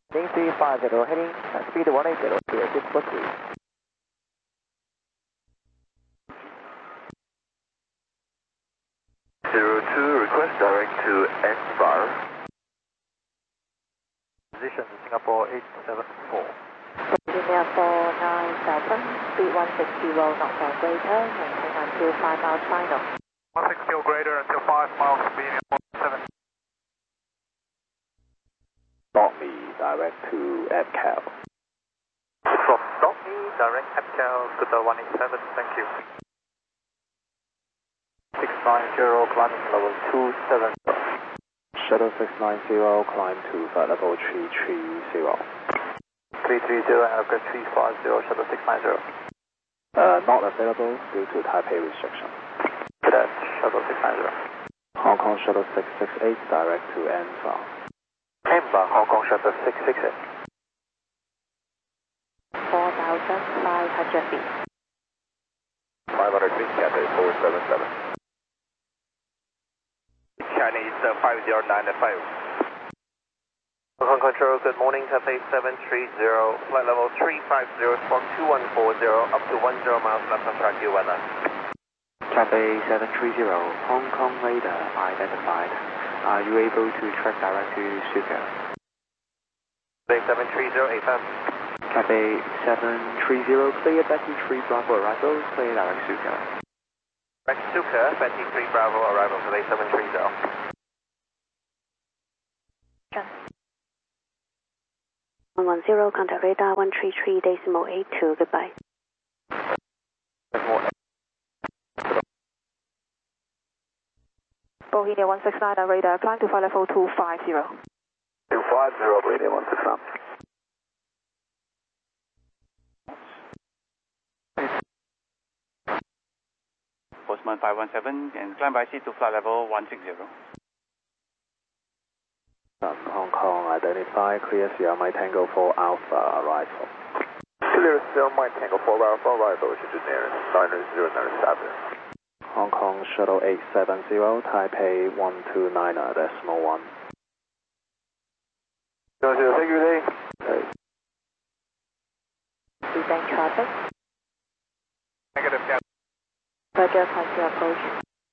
Wing 350 heading, speed 180, clear 643. Request direct to N-bar. Position Singapore 874. India 497, speed 160 knots or greater, maintain until 5 miles final. 160 or greater until 5 miles, India 47. Stop me, direct to APCAL. From Stop Me, direct APCAL, Scooter 187, thank you. 690, climbing level 270. Shuttle 690, climb to flight level 330. 330 and upgrade 350, shuttle 690. Not available due to Taipei restriction. Cadet, shuttle 690. Hong Kong Shuttle 668, direct to ANFA. ANFA, Hong Kong shuttle 668. 4,500 feet. 500 feet, Cathay 477. Chinese 5095. Hong Kong Control, good morning, Cathay 730, flight level 350, squawk 2140, up to 10 miles left on track, your weather. Cathay 730, Hong Kong radar identified. Are you able to track direct to Suka? Cathay 730, AFM. Cathay 730, clear Betty 3 Bravo arrival, clear direct Suka. Direct Suka, Betty 3 Bravo arrival, Cathay 730. 110, contact radar 133.82, goodbye. Bohemia 169 on radar, climb to flight level 250. 250, Bohemia 169. Postman 517 and climb by seat to flight level 160. Hong Kong identify, clear Sierra Mike Tango 4 Alpha arrival. Clear Sierra Mike Tango 4 Alpha arrival, engineer 9097. Hong Kong Shuttle 870, Taipei 129.1. Thank you, Lee. Descend traffic. Negative, yeah. Roger, conceal approach.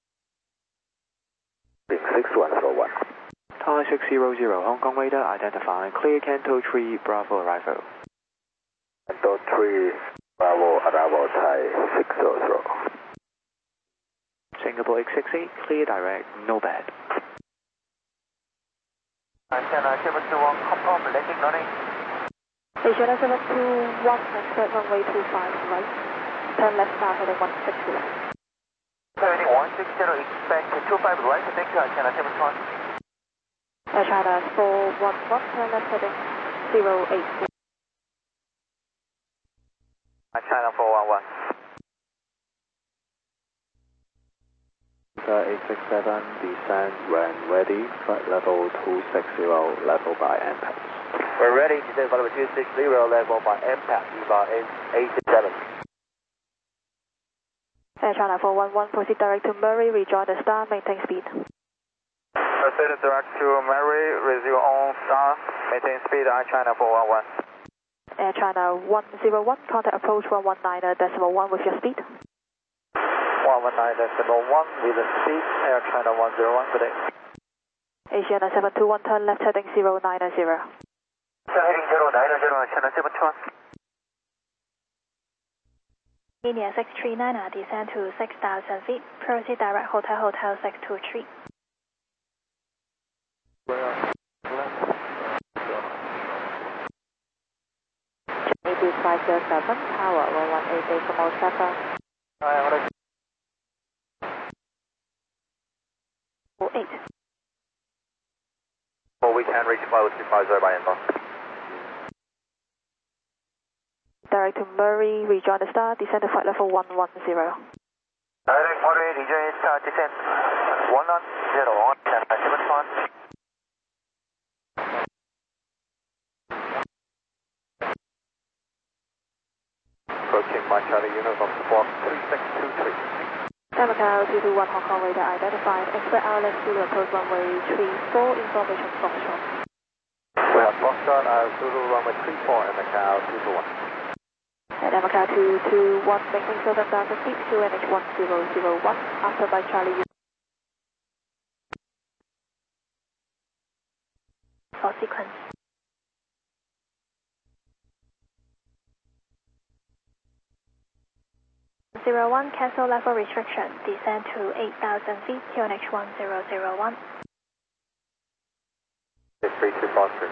6141. Thai 600, Hong Kong radar identified. Clear Canto 3 Bravo arrival. Canto 3 Bravo arrival, Thai 600. Singapore 868, clear direct, no bad. China 721, confirm landing running. Asiana 721, expect runway 25 right. Turn left now, heading 160. Heading 160, expect 25 right, thank you, China 721. Air China 411, turn left heading 084. China 411. 867, descend when ready, flight level 260, level by NPAX. We're ready, descend flight level 260, level by NPAX, EVA 867. Air China 411, proceed direct to Murray, rejoin the star, maintain speed. Proceed direct to Murray, resume on star, maintain speed, China 411. Air China 101, contact approach 119.1 with your speed. 119.1 with the speed, Air China 101, good day. Asiana 721, turn left heading 090. Heading 090, China 721. India 639, descend to 6,000 feet, proceed direct Hotel 623. Maybe 507, tower 118 from Osaka. 08. Well, we can reach flight 250 by inbound. Direct to Murray, rejoin the star, descend to flight level 110. Direct Murray, rejoin star, descend 110, on 721. Approaching my Charlie uniform squawk 3623. Macau 221 Hong Kong radar identified. Expect RLS Zulu approach runway 34, information Foxtrot. We have lost Foxtrot, Zulu runway 34 and Macau 221. And Macau 221, maintain 7,000 feet, QNH 1001, after by Charlie. For sequence. Zero 01, cancel level restriction, descend to 8,000 feet, QNH 1001. 32 Foster.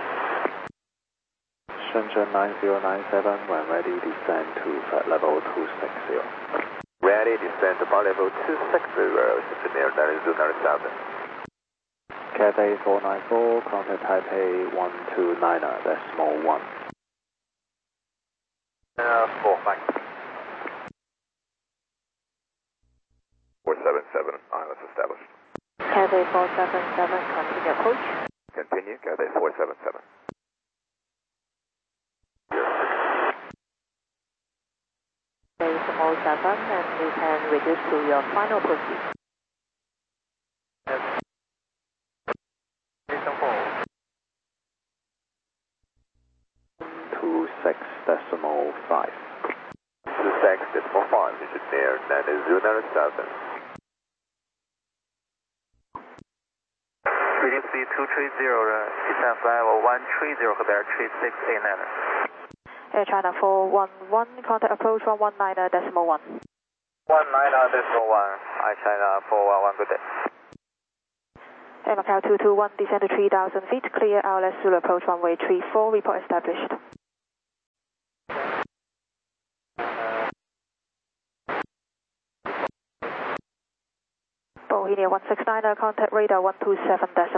Shenzhen 9097, when ready, descend to flight level 260. Ready, descend to flight level 260, Shenzhen Air 9097. Cathay 494, contact Taipei 129.1. 4, thanks. 477, ILS established. Cathay 477, continue approach. Continue, Cathay 477. Decimal 7, and you can reduce to your final proceed. Decimal 5. 26.5, Engineer 9097. Reading speed 230, descend flight level 130, Quebec 3689. Air China 411, contact approach 119.1. 190.1, Air China 411, good day. Air Macau 221, descend to 3,000 feet, clear ILS Zulu approach runway 34, report established. Bohemia 169, contact radar 127.1.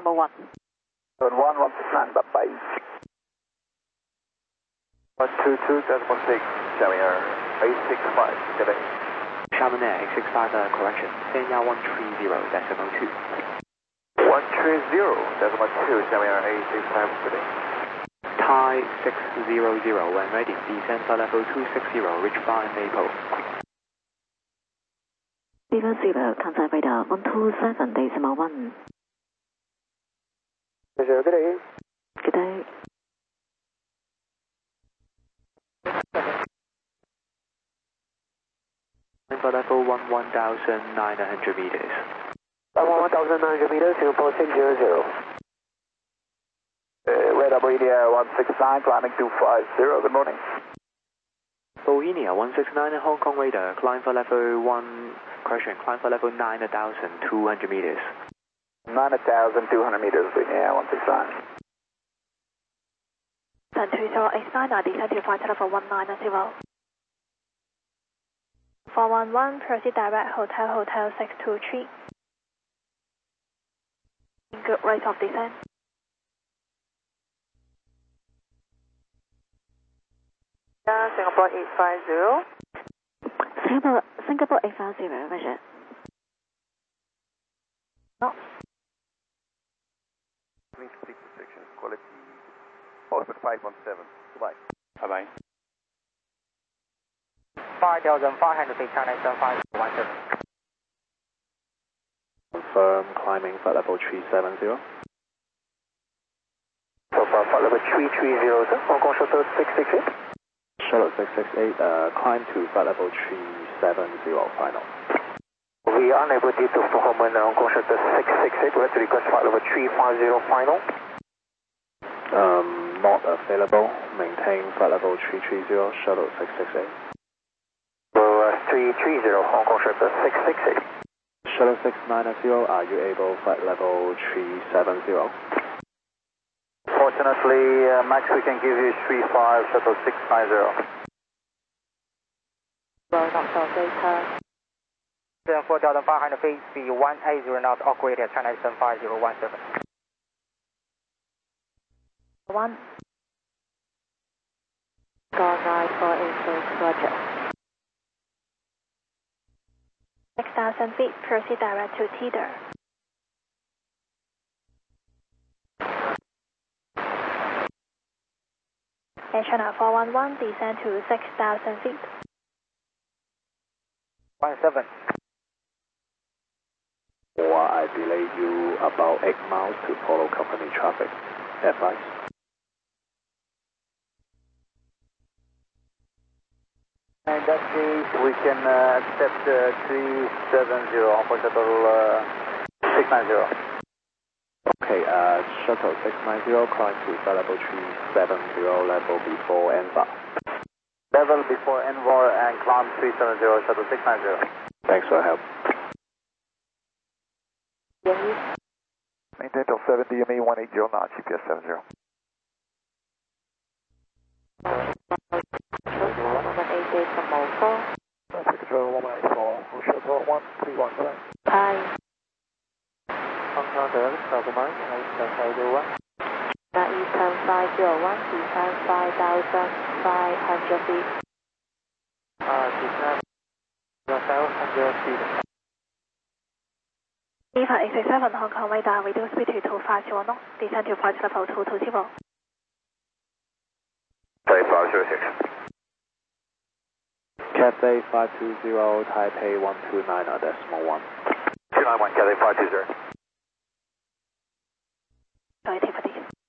169, bye-bye. 122.6, Xiamen Air 865, good day. Xiamen Air 865, correction, Kenya 130.2. 130.2, Xiamen Air 865, good day. Thai 600, when ready, descend flight level 260, reach by Maple. Beaver Zero, contact radar 127.1. Good day. Good day. For level 1,900 meters. 1,900 meters, 0.600. Radar Bohemia 169, climbing 250, good morning. Bohemia 169, Hong Kong radar, climb for level 9,200 meters. 9,200 meters, Bohemia 169. 103089, descend to flight level 190. 411, proceed direct, Hotel 623. Good rate of descent. Singapore 850. Singapore 850, Roger. No. Quality. Postcode 517. Goodbye. Bye-bye. 5,500 feet, China 7517. Confirm climbing flight level 370. So far, flight level 330, sir. Hong Kong Shuttle 668. Shuttle 668, climb to flight level 370, final. We are unable to do Hong Kong Shuttle 668. We have to request flight level 350, final. Not available. Maintain flight level 330, shuttle 668. 330, Hong Kong Shuttle 668. Shuttle 690, are you able flight level 370? Fortunately, max we can give you 35, Shuttle 690. Well, not so data. 4,500 feet, speed 180 knots, operator China 75017. 1. Go 9486, Roger. 6,000 feet, proceed direct to Teeter. Air China 411, descend to 6,000 feet. 17. Or I delay you about 8 miles to follow company traffic. Advice. In that case, we can accept 370 Hong Kong Shuttle 690. Okay, Shuttle 690, climb to flight level 370, level before NVAR. Level before NVAR and climb 370, Shuttle 690. Thanks for your help. Maintain till 70, DME 180 knots, GPS 70. 188 from Mofo. Traffic control 184, Shuttle 1315. Hi. Hong Kong direct Southern, Eastern 501. Eastern 501, descend 5,500 feet. Descend 1,000 feet. EVA 867 Hong Kong radar, radio speed to 250 knots, descend to flight level 220. Taipei 506. Cathay 520, Taipei 129.1. 291, Cathay 520. Sorry, Tiffany.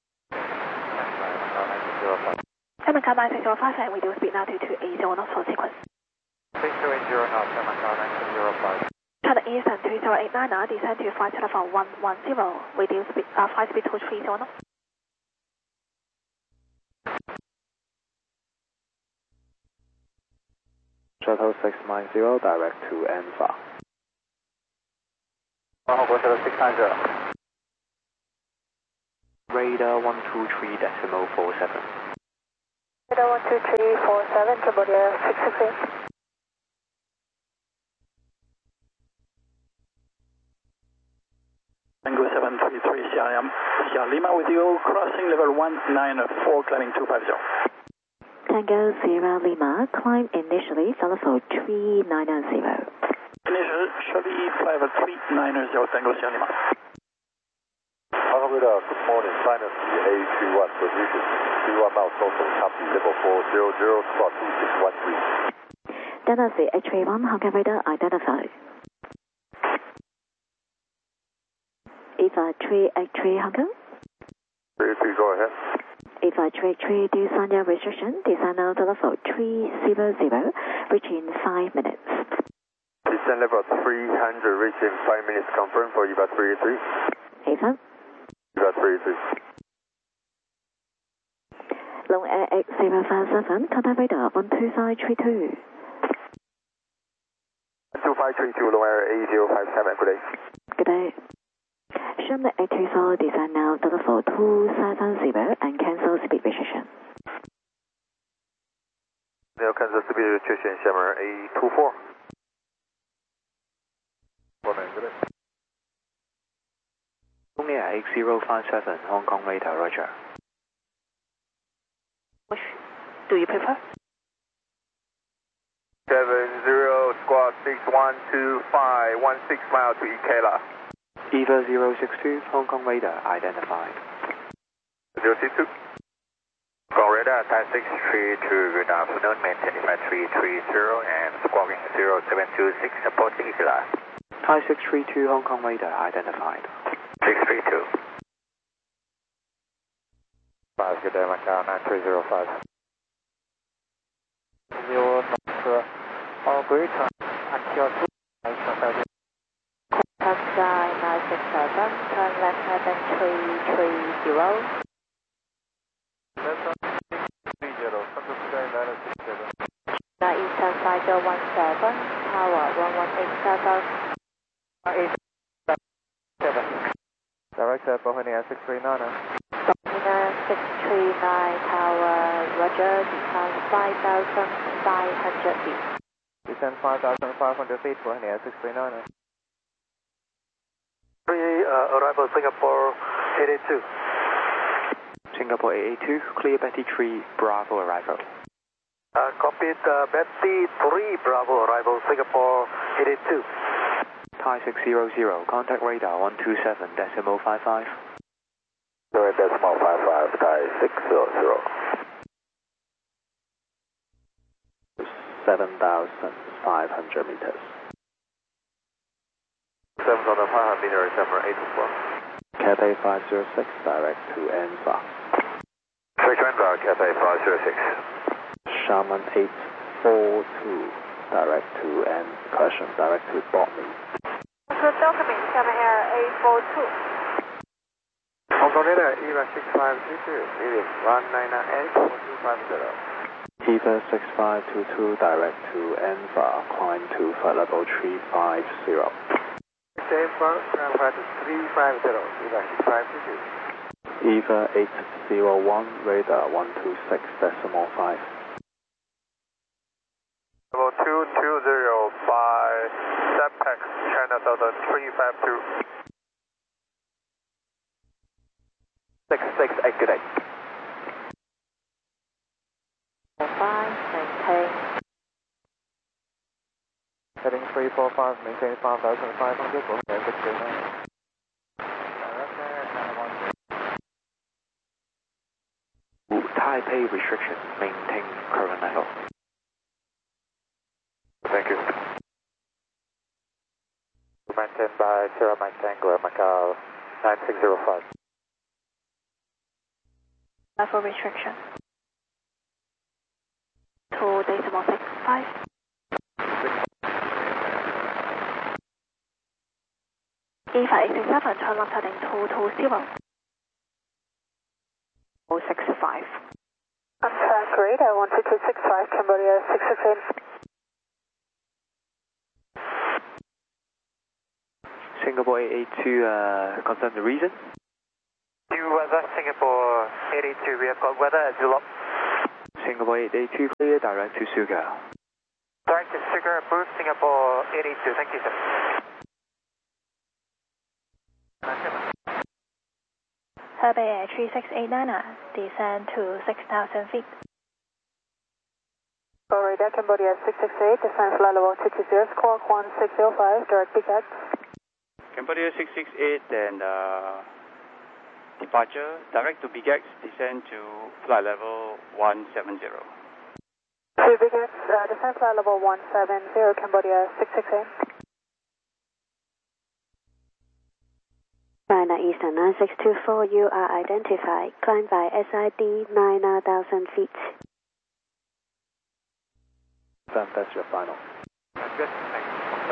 Macau 9605 and radio speed now to 280 knots for sequence. 6280 knots, Macau 9605. China Eastern 3089, descend to flight level 110, radio speed, flight speed 230 knots. Shuttle 690, direct to NVAR. Hong Kong Shuttle 690. Radar 123.47. Radar 12347, Cambodia 668. Tango 733 Sierra Lima with you, crossing level 194, climbing 250. Tango Sierra Lima, climb initially, level 390. Initially, flight level 390, Tango Sierra Lima. Good morning, China CA31, position 31 miles total, copy level 400, spot 2613. Delta CH31, Hong Kong radar identified. EVA 383 Hong Kong. 383, go ahead. EVA 383, descend your restriction, descend now to level 300, reaching 5 minutes. Descend level 300, reaching 5 minutes, confirm for EVA 383. EVA. EVA 383. Long Air X057, contact radar 12532. 12532, Long Air A057, good day. Good day. Shamrock 834, descend now to level 270 and cancel speed restriction. Now cancel speed restriction, Shamrock A24. Good day. Long Air 8057, Hong Kong radar, roger. Which do you prefer? 70 squad 6125, 16 miles to Ikela. EVA 062, Hong Kong radar identified. 062. Hong Kong radar, Thai 632, good afternoon, maintain 5330 and squawking 0726, supporting Ikela. Thai 632, Hong Kong radar identified. 632. 5, good day, Macau 9305. 0 knots, all great, until 2, Kansai 967, turn left heading 330. Eastern 5017, tower 1187. Direct Bohemia 639. Bohemia 639, tower, roger, descend 5,500 feet. Descend 5,500 feet, Bohemia 639. Arrival Singapore 882. Singapore 882, clear Betty 3, Bravo arrival. Copied Betty 3, Bravo arrival Singapore 882. Thai 600, contact radar 127.55. Sorry, decimal 55, Thai 600. 7,500 meters. 7,500 meters, number 824. Cathay 506, direct to NVAR. Switch NVAR, Cathay 506. Shaman 42, direct to and question, direct to Botany. Delta maintain Air A42. Hong Kong radar, EVA 6522, leaving 199 4250. EVA 6522, direct to Enva, climb to flight level 350. Same for ground flight 350, EVA 6522. EVA 801, radar 126.5. Level 220 by SAPEX, China Delta 352. 668, good day. 5, maintain. Heading 345, maintain 5,500, go ahead, 639. Taipei restriction, maintain current level. Thank you. Maintain by Sierra Mike Tango, Macau 9605. Level restriction. 2.65. EVA 867, turn left heading 220. 065. Amtrak radar 12265, Cambodia 668. Singapore 882, confirm the reason. New weather, Singapore 882, we have got weather at Zulop. Singapore 882, clear, direct to Sugar. Direct to Sugar, Boost, Singapore 882, thank you, sir. Hebei Air 3689, descend to 6,000 feet. Radar Cambodia 668, descend flight level 220, squawk 1605, direct BCAT. Cambodia 668 and departure, direct to BGAX, descend to flight level 170. To BGAX, descend flight level 170, Cambodia 668. China Eastern 9624, you are identified. Climb by SID 9,000 feet. Then that's your final. Good, thanks.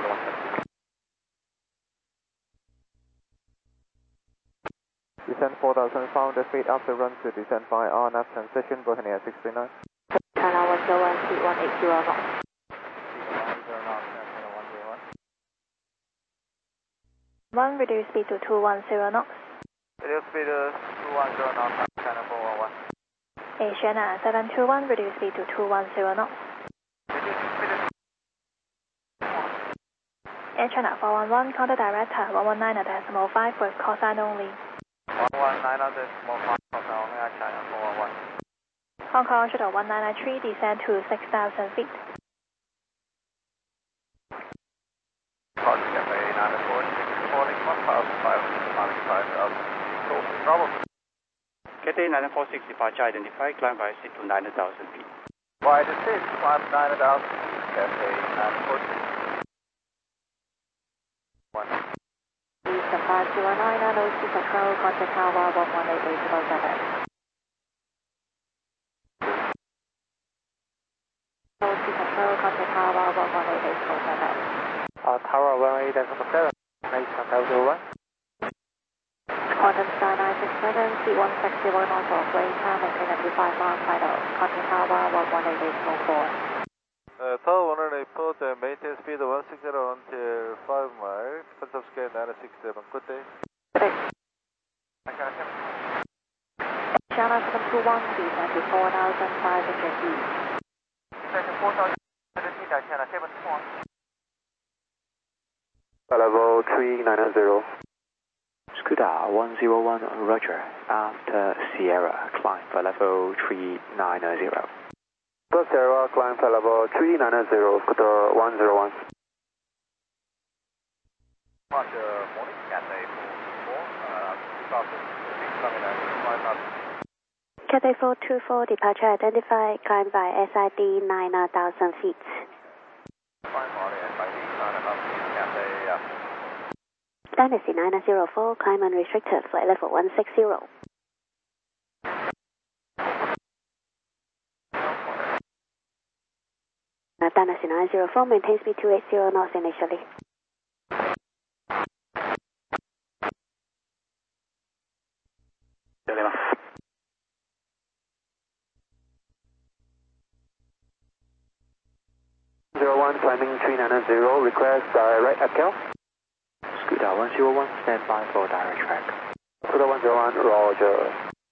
Descend 4,500 feet after run to descend by RNAV transition, Bohemia 639. China 101, speed 180 knots. 1, reduce speed to 210 knots. Reduce speed to 210 knots, China 411. Asiana 721, reduce speed to 210 knots. Air China 411, contact director 119.5 with call sign only. 119.5, China 411. Hong Kong Shuttle 1993, descend to 6,000 feet. Cathay 946, departure identified, climb by seat to 9,000 feet. Wide 6, climb 9,000, Cathay 946. Eastern 509, OC control, contact tower 118.7. OC control, contact tower 118.7. Tower 118.7, nice contact 01. Quantum Star 967, seat 160 knots off radar, maintain at 25 miles final. Contact tower 118.04. Tower 184, maintain speed 160 until 5 miles. Contact scale 967. Good day. Good day. China 721, descend to 4,500 feet. Descend to 4,500 feet, China 721. Level 390. Scooter 101, Roger, after Sierra, climb for level 390. Sierra, climb for level 390, Scooter 101. Morning, Cathay 424, Cathay 424, departure identified. Climb by SID 9,000 feet. Dynasty 904, climb unrestricted, flight level 160. Dynasty 904, maintain speed 280 knots initially. Lima. 01, climbing 390, request direct Echo. Scooter 101, stand by for direct track. Scooter 101, roger.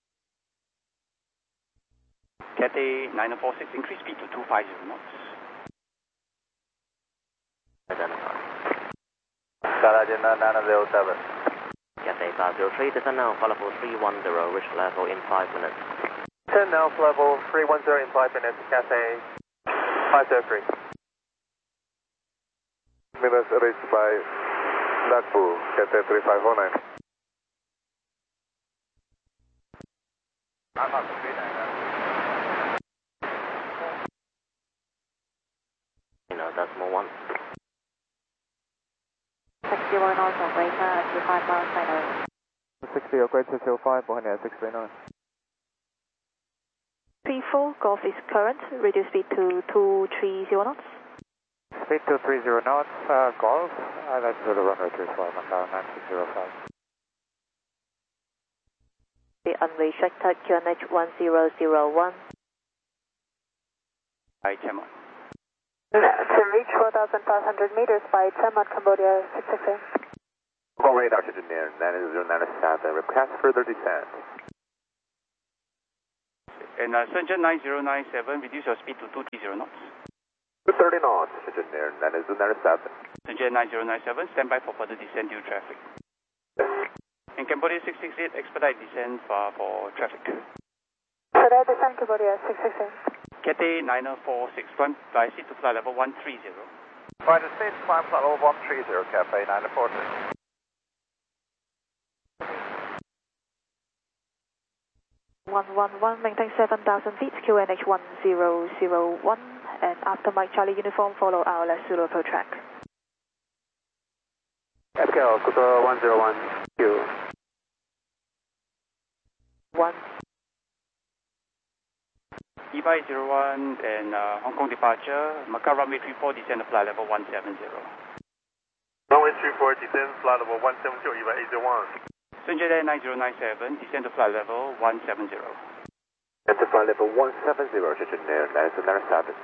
Cathay 9046, increase speed to 250 knots. Identify. Agenda 907. Cathay 503, descend now, flight level 310, reach level in 5 minutes. Descend now, level 310 in 5 minutes, Cathay 503. Minutes reached by Nagpur, Cathay 3509. I'm up to 399. Decimal 1. 60 knots or greater, 25 miles per hour. 60 or greater till 5, 639. 34, Golf is current, reduce speed to 230 knots. Speed 230 knots, Golf, that's to the runway 35, Macau 9605. The unrestricted QNH 1001. By Chemot. To reach 4,500 meters by Chemot, Cambodia 668. Call radar engineer 9097, request further descent. And Shenzhen 9097, reduce your speed to 230 knots. 230 knots, engineer 9097. Shenzhen 9097, stand by for further descent due traffic. And Cambodia 668, expedite descent for traffic. Expedite descent, Cambodia 668. Cathay 9046, climb by seat to flight level 130. United States, climb flight level 130, Cathay 946. Maintain 7,000 feet, QNH 1001, and after Mike Charlie uniform, follow our Zulu Pro track. Echo, Scooter 101, Q. 1. EVA 01 and Hong Kong departure, Macau runway 34, descend to flight level 170. Runway 34, descend flight level 170, EVA 801. Shenzhen 9097, descend to flight level 170. And to flight level 170, engineer 9097.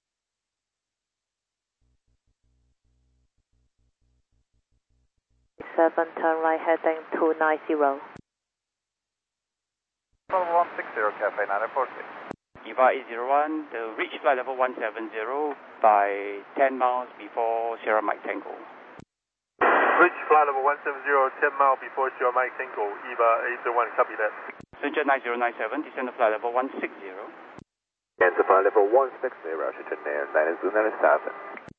Turn right heading 290. Level 160, Cathay 946. EVA 801, the reach flight level 170 by 10 miles before Sierra Mike Tango. Reach flight level 170, 10 miles before Sierra Mike Tango, EVA 801, copy that. Shenzhen 9097, descend to flight level 160. And to flight level 160, engineer 9097.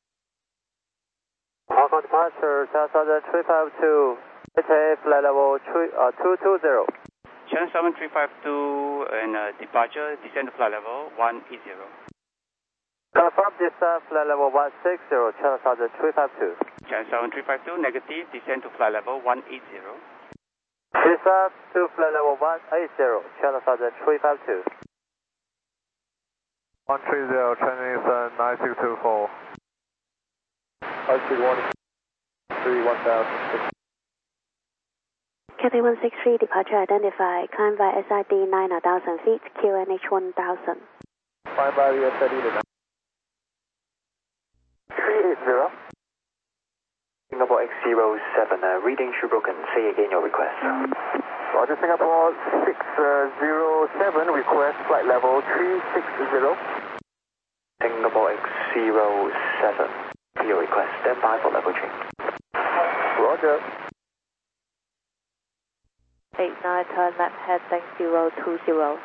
Hong Kong departure, 352, flight level 220. Channel 7352 and departure, descend to flight level 180. Confirm descent, flight level 160, channel 352. Channel 7352, negative, descend to flight level 180. Descent to flight level 180, channel 352. 130, Chinese 9624. Altitude 1000. Cathay 163, departure identified, climb by SID 9,000 feet, QNH 1000. Climb by the SID to 380. Singapore X07, reading shoe broken. Say again your request. Roger, Singapore 607, request flight level 360. Singapore X07, your request. Stand by for level change. Roger. 89, turn left heading 020.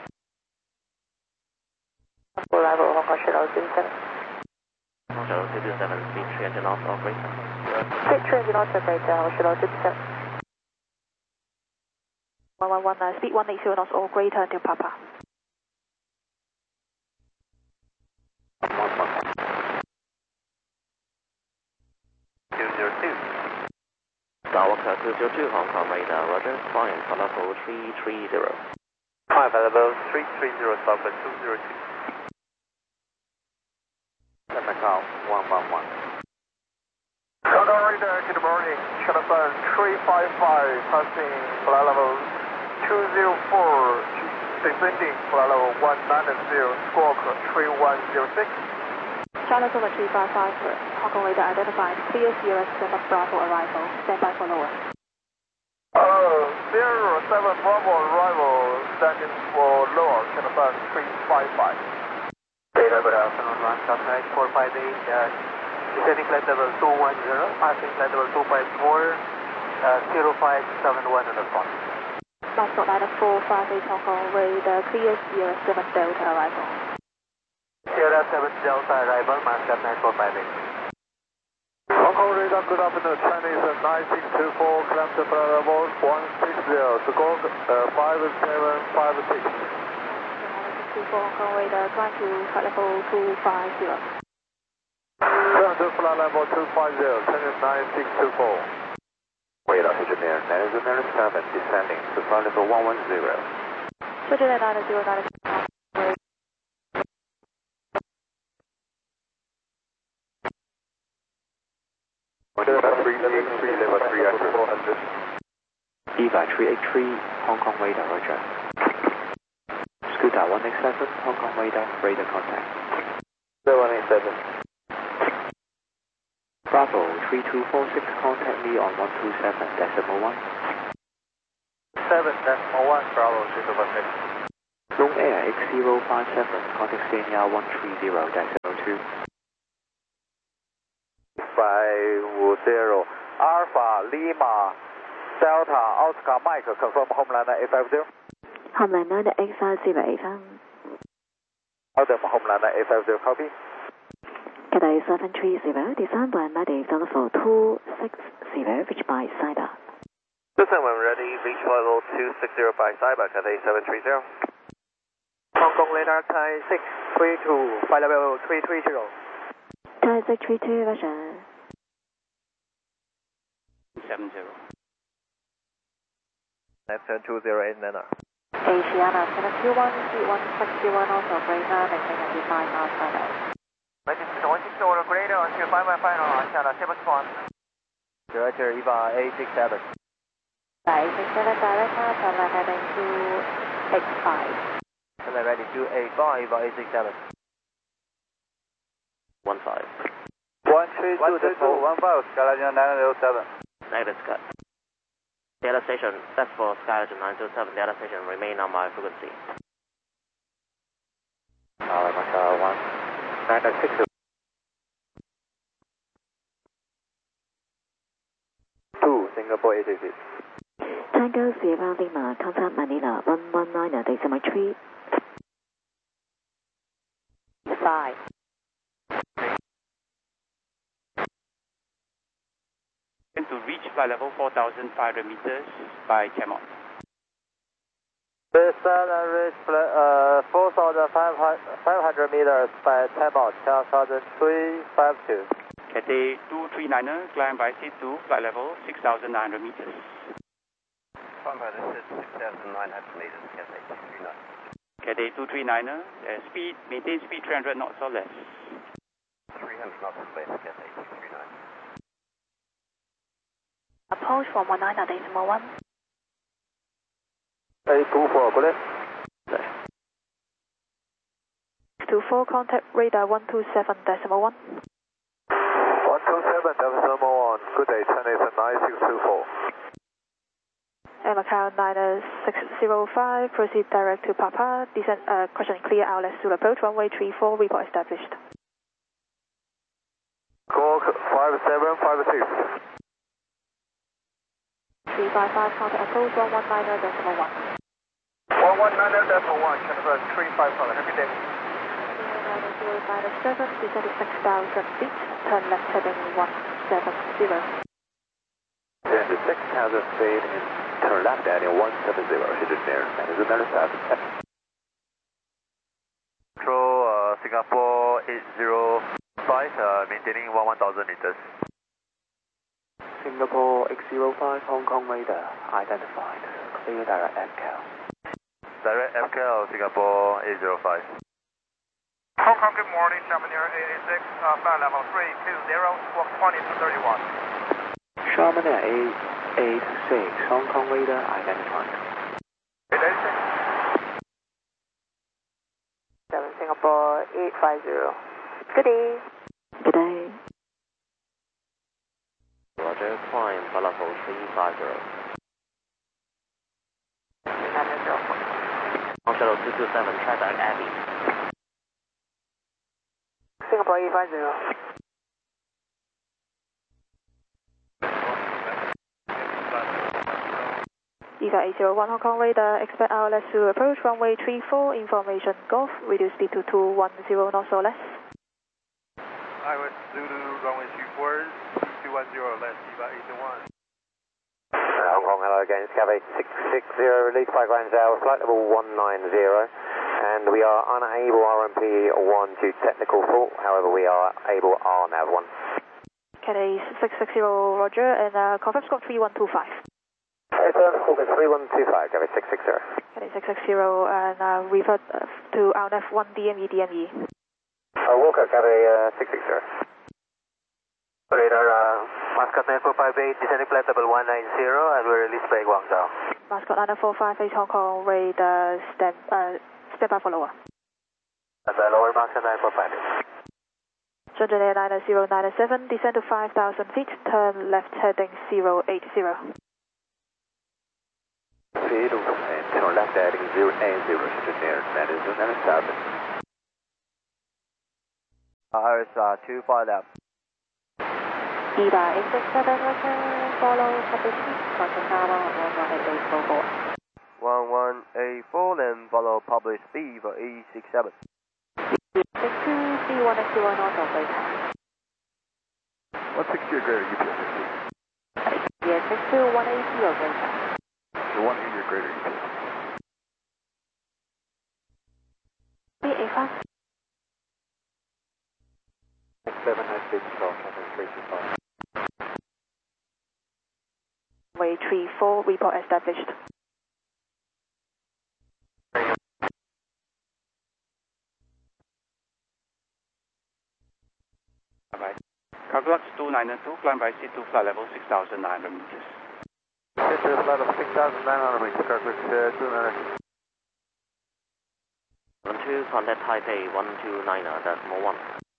Full level, Hong Kong Shuttle 27. Shuttle 227, speed 300 knots or greater. Speed 300 knots or greater, Hong Kong Shuttle 27. 111, speed 180 knots or greater until Papa. 202. Skywalker 202, Hong Kong radar, roger, flying for level 330. Climb level 330, Southwest 202. Oscar 111. Hong Kong radar, good morning. Telephone 355, passing flight level 204, descending flight level 190, squawk 3106. Charlie Zulu 355, Hong Kong radar identified. Clear Sierra 7 Bravo arrival. Stand by for lower. 07 Bravo arrival, standing for lower, telephone 355. Data, good afternoon, one stop 458, descending flight level 210, passing flight level 254, 0571 on the phone. Moscow 9458 Hong Kong radar. Clear Sierra 7 Delta arrival. Sierra 7 Delta arrival, Moscow 9458. Hong Kong radar, good afternoon. Chinese 9624, climb to flight level 160, squawk 5756. 24 Hong Kong radar, climb to flight level 250. Climb to flight level 250, Chinese 9624. Radar engineer 9097, descending to flight level 110. 29090. level 3 after 400. Eva 383, Hong Kong radar, roger. Scooter 187, Hong Kong radar contact. 187. Bravo 3246, contact me on 127.1. 7.1, Bravo 3246. Long Air X057, contact Senia 130.02. 550, Alpha Lima Delta Oscar Mike, confirm Homelander 850. Homelander 850, Homelander 850, copy. Cathay 730, descend by native level 260, reach by Sida. Listen, when ready, reach flight level 260 by Cyber, Cathay 730. Hong Kong radar, Thai 632, flight level 330. Thai 632, roger. 70. Left turn 208 Nana. Asiana 721, C161, also radar, maintain at 5 miles per hour. 160 order greater until 5 by final, Asiana 721. Director Eva 867. 867 direct path, turn heading to 85. And then ready 285, Eva 867. 15. 132.15, Skyline 907. Negative Scott. Data station, that's for Skyline 907. Data station remain on my frequency. Maka 1, 960. 2, Singapore 888. Tango Sierra Lima, contact Manila 119 decimal 3. 5. And to reach flight level 4,500 meters by Camot. Descend and reach 4,500 meters by Camot, 10,352. Cathay 239er, climb by C2, flight level 6,900 meters. Climb by this is 6,900 meters, Cathay 239. Cathay 239er, speed, maintain speed 300 knots or less. 300 knots or less, Cathay 239. Approach from 19.1. 824, go ahead. 24, contact radar 127.1. 127.1, good day, Chinese 9624. Macau 9605, proceed direct to Papa, descent, question clear, outlet Zulu approach, runway 34, report established. Squawk 5756. 355, contact approach 119.1. 119.1, transfer 355, happy day. 097, descending 6,000 feet, turn left heading 170. Then the 6,000 feet and turn left heading 170, engineer, and is another 7. Control Singapore 805, maintaining 1,000 meters. Singapore X05, Hong Kong radar, identified. Clear direct FCAL. Direct FKL Singapore 805. Hong Kong, good morning, Chamonix 886, flight level 320, squawk 20 to 31. Chamonix 886, Hong Kong radar identified. 886. 7 Singapore 850. Good day. Good day. Roger, climb flight level 350. Shuttle 227, track back Abbey. Singapore 850. EVA 801 Hong Kong radar, expect RLS to approach runway 34, information Golf, reduce speed to 210 knots or less. I was Zulu, runway 24, 210, less, EVA 801. Hong Kong, hello again, it's Cav 8660, release by Grand Hour, flight level 190, and we are unable RMP 1 due to technical fault, however we are able RNAV 1. Cathay 660 Roger, and confirm squawk 3125. It's Focus 3125, Cav 660. Cathay 660, and revert to RNAV 1 DME DME. Walker, Cav 660. Radar, Mascot 9458, descending flight level 190, and we're released by Guangzhou. Mascot 9458 Hong Kong radar, stand by for lower. And lower Mascot 9458. Shenzhen Airliner 097, descend to 5,000 feet, turn left heading 080. Speed and turn left heading 080, Shenzhen Airliner 097. Iris 25 left. EVA 867, Roger, follow publicity, contact Tower 118844. 1184, then follow public speed for E67. 62, C1 X1 North of Lake. 160 or greater, UPS 60. Yes, 62, 180 of Lake. So 180 or greater, UPS 60. B85. 6796, Golf, 325. Runway 34, report established. Alright. Calculus 292, climb by C2, flight level 6,900 meters. This is flight level 6,900 meters, Calculus 292. 12, contact Taipei 129.1.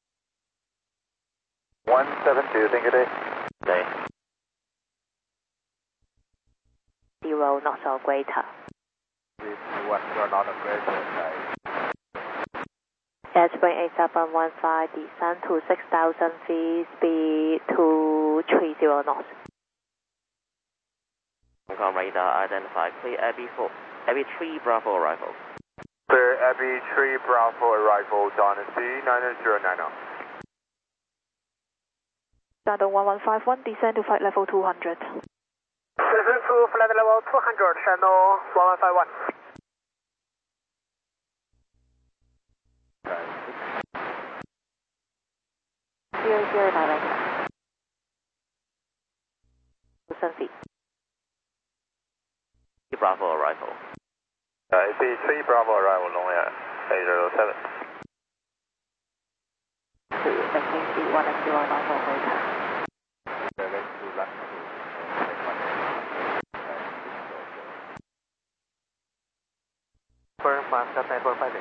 172, think it is. Day. 0 knots or greater. What you're not a greater, Spring 8715, descend to 6,000 feet, speed 230 knots. Hong Kong radar identified, clear Abbey 4, Abbey 3 Bravo arrival. Clear Abbey 3 Bravo arrival, Dynasty 9090. Shandong 1151, descend to flight level 200. Descend to flight level 200, Shandong 1151. Zero direct. 2,000 feet. Bravo arrival. Abbey 3 Bravo arrival, long air 807. Expecting C1 and 0 knots or greater. For Mascot 9458.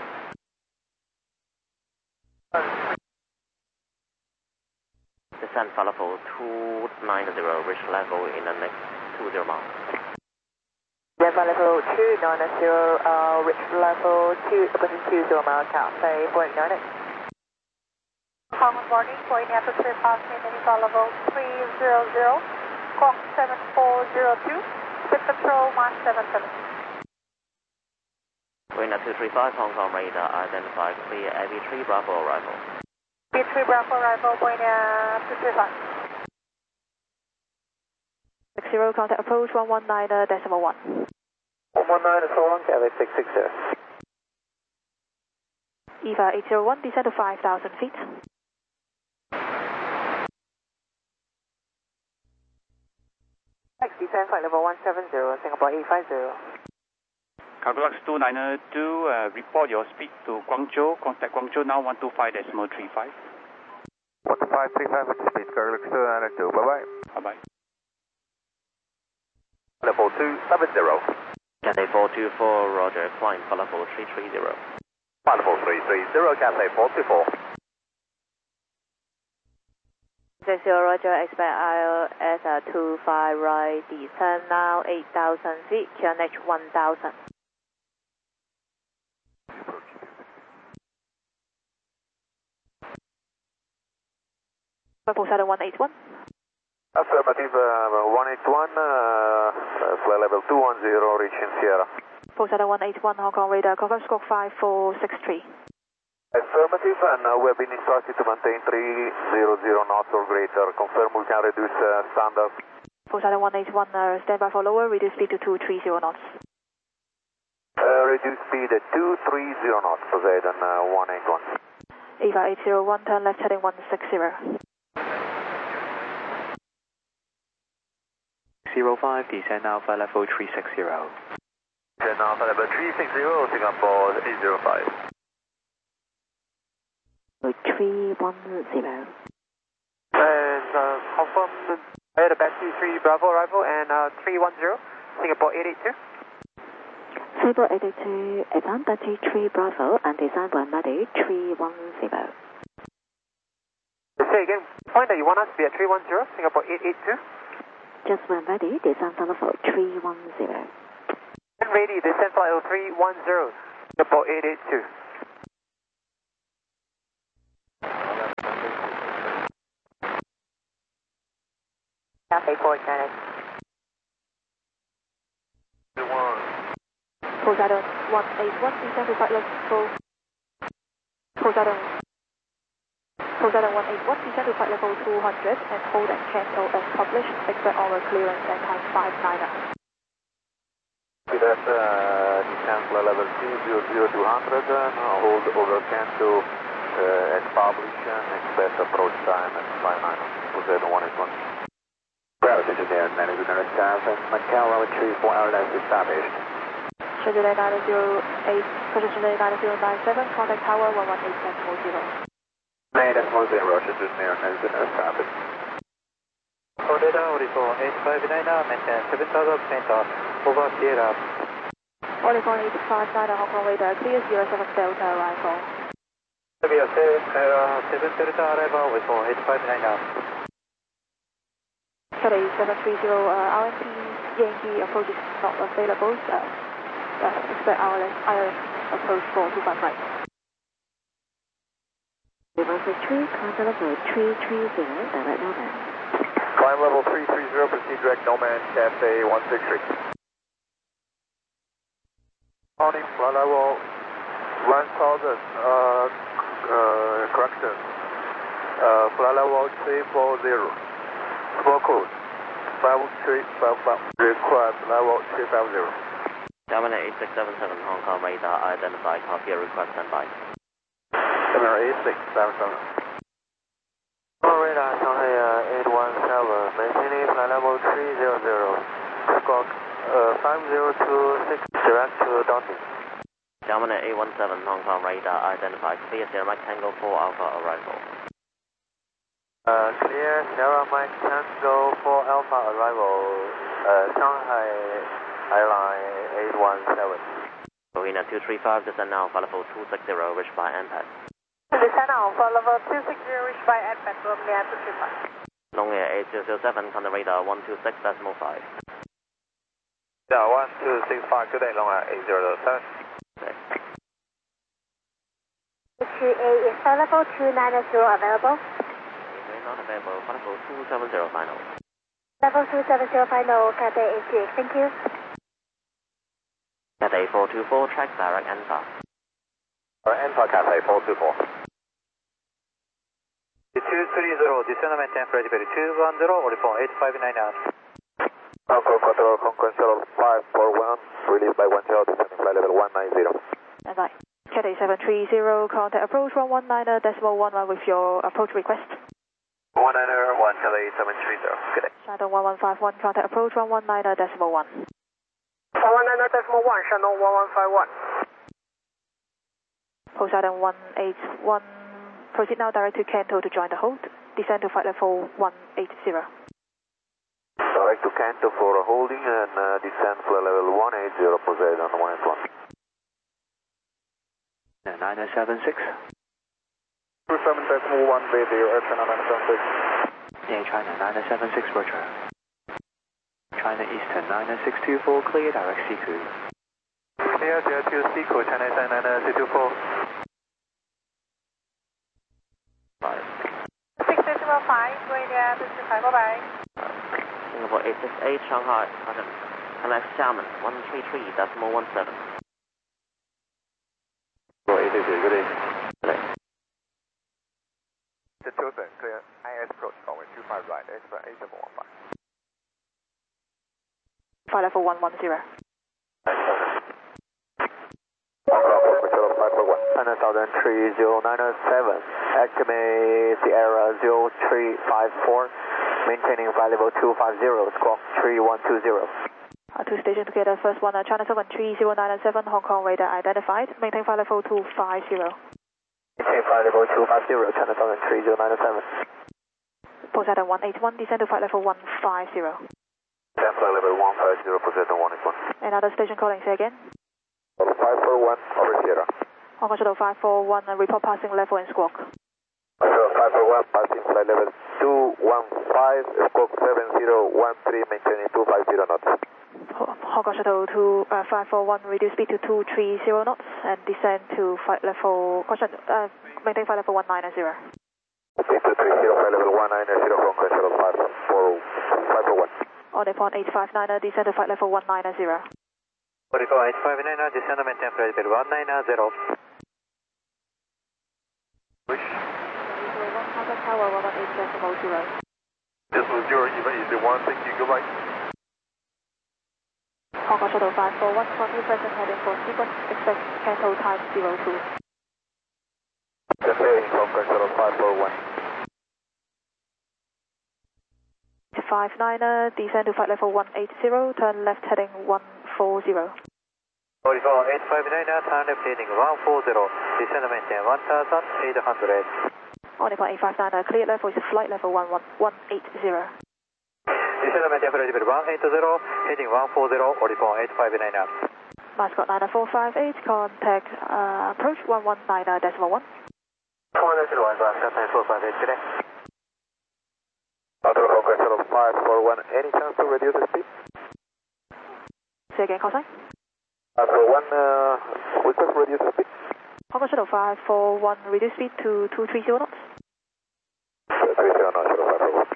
Descend flight level 290, reach level in the next 20 miles. Descend level 290, reach level 2, approaching 20 miles, Cathay 489. Good morning, going after 3 past minute, level 300, squawk 7402, ship control 177. Wind 235, Hong Kong radar identified, clear Abbey 3 Bravo arrival. Abbey 3 Bravo arrival, going 235. 60, contact approach 119.1. 119 is so long, Cav 660. EVA 801, descend to 5,000 feet. Descend flight level 170, Singapore 850. Calculux 2902, report your speed to Guangzhou. Contact Guangzhou now 125.35. 125.35 with the speed, Calculux 2902. Bye-bye. Bye-bye. Level 270. Cathay 424, roger, climb for level 330. Level 330, Cathay 424. 60 roger, expect ILS 25 right, descend now 8,000 feet, QNH 1000. Poseidon 181. Affirmative, 181, flight level 210, reaching Sierra. Poseidon 181, Hong Kong radar, confirm squawk 5463. Affirmative, and we have been instructed to maintain 300 knots or greater. Confirm we can reduce standard. Poseidon 181, stand by for lower, reduce speed to 230 knots. Reduce speed at 230 knots, Poseidon 181. EVA 801, turn left heading 160. 05, descend Alpha level 360. Descend Alpha level 360, Singapore 805. 310. And confirm air the battery 3 Bravo arrival and 310, Singapore 882. Singapore 882, advance battery 3 Bravo and design one ready 310. Say again, point that you want us to be at 310, Singapore 882. Just when ready, descend for level 310. And ready, descend flight level 310, Singapore 882. Cathay 410. Poseidon 181, descend to flight level. Poseidon 181, descend to flight level 200 and hold and cancel as published. Expect our clearance and time 59. With that, descend flight level 200, hold over cancel as published, and expect approach time at 59. Poseidon 181. Ground engineer, manager 7, Macau runway 34 LS established. Schedule 908, position 99097, contact tower 118.40. 910, schedule near manager established. Order 859, maintain 7000 center, over Sierra. Oricon 859, Hong Kong radar, clear 07 Delta arrival. Clear 7 Delta arrival with 859. Cathay 730, RMP Yankee approach is not available. Expect ILS approach 425 right. Level 3, climb level 330, direct Nomad. Climb level 330, proceed direct Nomad, Cathay 163. Morning, flight level 1000, correction. Flight level 340. Small code 5355, request level 350. Terminal 8677, Hong Kong radar, identify, copy a request, stand by. Terminal 8677. Hong Kong radar, Shanghai 817, maintaining flight level 300, squawk 5026, direct to Dundee. Terminal 817, Hong Kong radar, identify, clear Sierra Mike Tango 4 Alpha arrival. Clear Sierra Mike Tango 4 Alpha arrival, Shanghai Airline 817. Marina 235, descend now for level 260, reached by NPAD. Descend now for level 260, reached by NPAD, Romeo 235. Long Air 8007, contact radar 126.5. Yeah, 1265, good day, Long Air 807. Okay. 2A is level 290 available. Not available, for level 270 final. Level 270 final, Cathay 88, thank you. Cathay 424, track direct ENFA. ENFA Cathay 424. 230, descend and maintain flight level 210, Oricon 859 knots. Control control, Control 541, released by 10, descending flight level 190. And right. Cathay 730, contact approach 119.1 with your approach request. 190, 1 Cathay 730, good day. Shadow 1151, contact approach 119.1. 419, 590.1, Shannon 1151. Poseidon 181, proceed now direct to Kanto to join the hold. Descend to flight level 180. Direct to Kanto for holding and descend flight level 180, Poseidon 181. 976. 27.1, Baby, Airplane 976. Yeah, China 976, Roger. China Eastern 99624, clear direct CQ. Clear direct to CQ, China Eastern 99624. 605, going there, 55, bye-bye. Singapore 868, Shanghai, connect Xiamen 133.17. 888, good day. The Tilson, clear IS approach, runway 25 right, expect 8715. Flight level 110. And 303097, estimate Sierra 0354, maintaining flight level 250, squawk 3120. Two stations together, first one, China 73097, Hong Kong radar identified, maintain flight level 250. Maintain flight level 250, China 73097. Poseidon 181, descend to flight level 150. Descend flight level 150, Poseidon 181. Another station calling, say again. 541, over Sierra. Hong Kong Shuttle 541, report passing level and squawk. Shuttle 541, passing flight level 215, squawk 7013, maintaining 250 knots. Hong Kong Shuttle 541, reduce speed to 230 knots and descend to flight level, maintain flight level 190. Okay, 230, flight level 190, Hong Kong Shuttle 541. On the point 859, descend to flight level 190. 859, descend and maintain flight level 190. Wish. 100 tower 118.0. This was your event, is the 160 gigabyte. Hong Kong Shuttle 541, continue present heading for sequence, expect Kanto time 02. Descending Hong Kong Shuttle 541. 59, descend to flight level 180, turn left heading 140. 859, turn left heading 140, descend and maintain 1800. On the point 859, clear level is flight level 180. Descend and maintain flight level 180, heading 140, Oricon 859. Mascot 99458, contact approach 119.1. 101, Mascot 99458, today. Auto Hong Kong Shuttle 541, any chance to reduce the speed? Say again, call sign. Auto 1, request reduce the speed. Hong Kong Shuttle 541, reduce speed to 230 knots. 230 knots, Shuttle 541.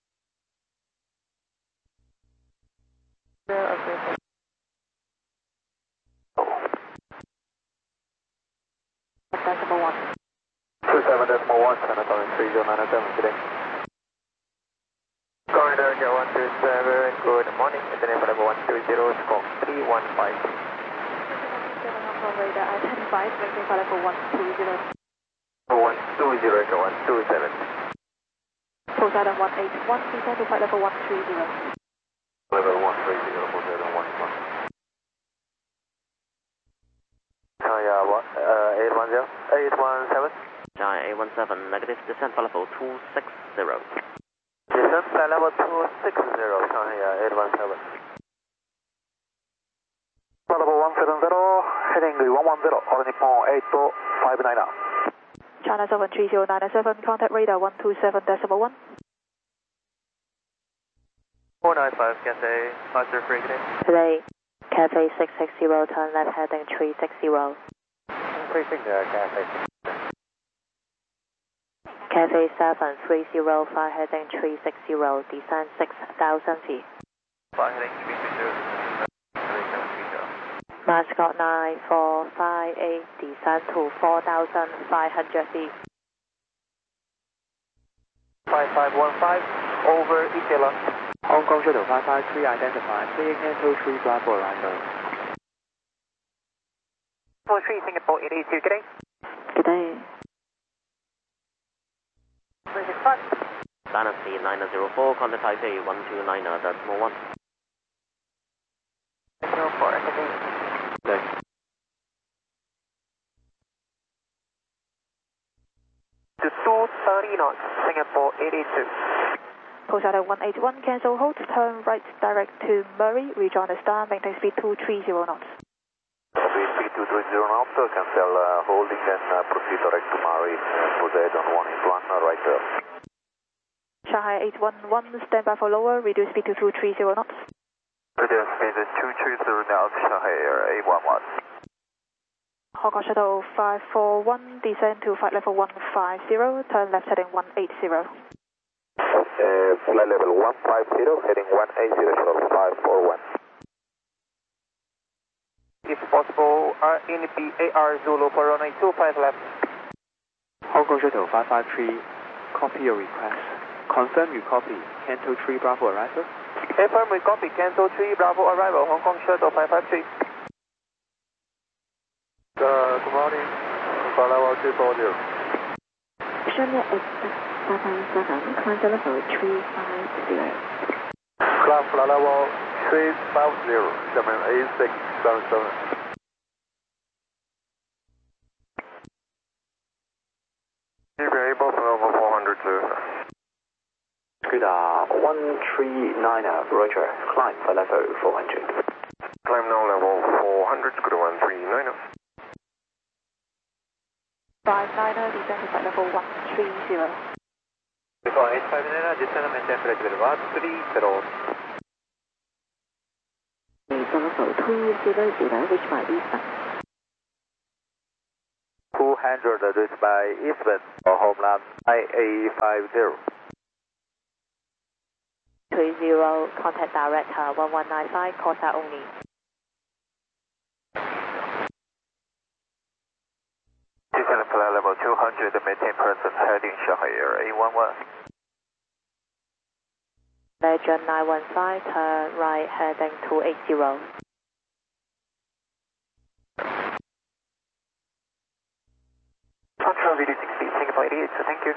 Decimal 1. 27.1, China 3097 today. Corridor 127, good morning, descending flight level 120, squawk 315. Hong Kong radar identified, maintain flight level 120. 120 to 127. Poseidon 181, descend to flight level 130. Level 130, Poseidon 181. China 817. China 817, negative, descend flight level 260. Descend flight level 260, China 817. Flight level 170, heading 110, on Nippon 8259 now. China 73097, contact radar 127.1. 495, Cathay, Master Frigate. Today, Cathay 660, turn left heading 360. Increasing Cathay. Cathay 730, fly heading 360, descend 6,000 feet. Fly heading 360, Mascot 9458, descend to 4,500 feet. 5515, over Ikela. Hong Kong Shuttle 553 identified, clear Kanto 3 Bravo arrival. 43 Singapore 882, good day. Good day. Bridge front. Dynasty 904, contact Taipei 129.1. 04, today. Thanks. To 230 knots, Singapore 882. Pulse out 181, cancel hold, turn right direct to Murray, rejoin the star, maintain speed 230 knots. Speed 230 knots, cancel holding and proceed direct to Murray, proceed on 181, right there. Shanghai 811, stand by for lower, reduce speed to 230 knots. Reduce speed 230 knots, Shanghai Air 811. Hong Kong Shuttle 541, descend to flight level 150, turn left heading 180. Flight level 150, heading 180, shuttle 541. If possible, RNB AR Zulu for runway 25 left. Hong Kong Shuttle 553, copy your request. Confirm you copy. Canto 3 Bravo arrival. Confirm we copy. Canto 3 Bravo arrival. Hong Kong Shuttle 553. Good morning. Flight level 240. Australia Express 777, climb to level 350. Climb flight level 350, Sherman A677. Variable for level 400 to Scuda 139, Roger, climb for level 400. climb now level 400, Scuda 139. 59er, descend to flight level 130. Before 859, descend and maintain flight level 130. Level 200, reach by Eastern. 200 reached by Eastman, homeland IA50. 30, contact direct 1195, call that only. Descend flight level 200, maintain present heading Shanghai Air 811. Legend 915, turn right heading 280. Control video 60, Singapore 88, so thank you.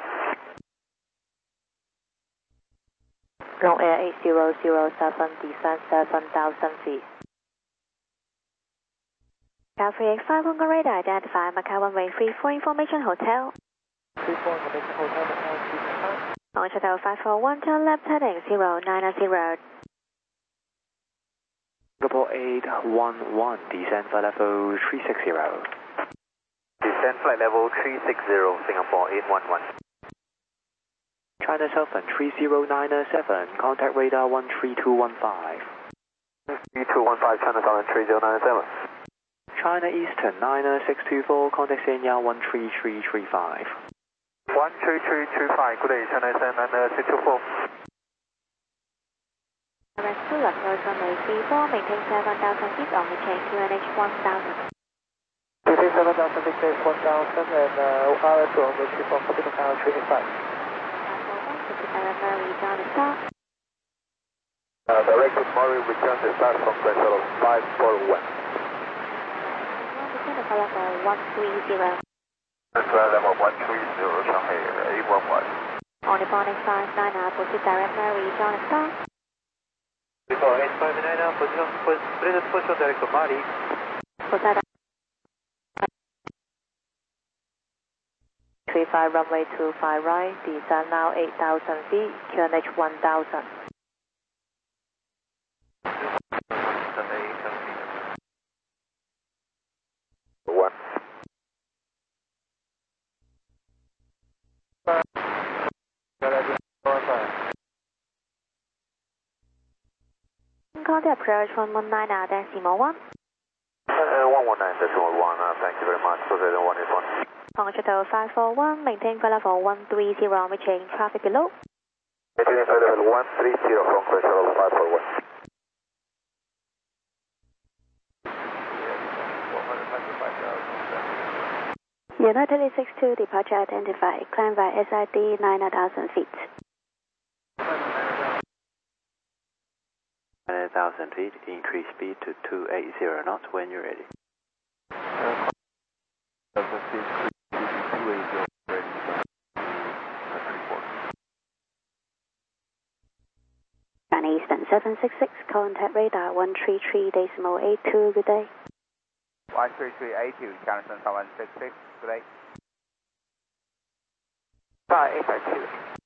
Long Air 8007, descend 7,000 feet. Cal 385 Hong Kong radar, identify Macau runway 34 information hotel. 34 information hotel, Hong Kong Shuttle 541, turn left heading 090. Singapore 811, descend for level 360. Descend flight level 360, Singapore 811. China Southern 3097, contact radar 13215. 3215, China Southern 3097. China Eastern 99624, contact Sanya 13335. 13325, good day, China Eastern 99624. Direct to left nose runway 34, maintain 7,000 feet on the chain QNH 1000. Maintain 7,000 feet, 1000, and RS on the 34, copy to Tower 385. Rejoin the start. Direct to Murray, return the start from the shuttle 541. Descend to level 130. Flight level 130, Shanghai Air 811. On the boarding 59, proceed direct rejoin the start. Before 859, position direct to Mali. Proceed 35 runway 25 right, descend now 8,000 feet, QNH 1000. One. Contact approach 119, decimal 1. 119, decimal 1, thank you very much. Proceed on 181. Hong Kong Shuttle 541, maintain flight level 130, reaching traffic below. Maintain flight level 130, Hong Kong Shuttle 541. United 862, departure identified, climb by SID 9,000 feet. 9,000 feet, increase speed to 280 knots when you're ready. China Eastern 766, contact radar 133.82, good day. 133.82, Canton 766, good day. 852.